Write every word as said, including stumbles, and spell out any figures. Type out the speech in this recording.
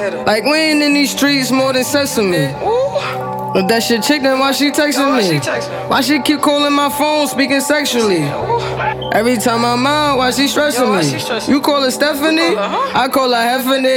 Like we ain't in these streets more than sesame. If that shit chick, then why she texting me? Why she keep calling my phone, speaking sexually? Every time I'm out, why she stressing me? You call her Stephanie? I call her Heffany.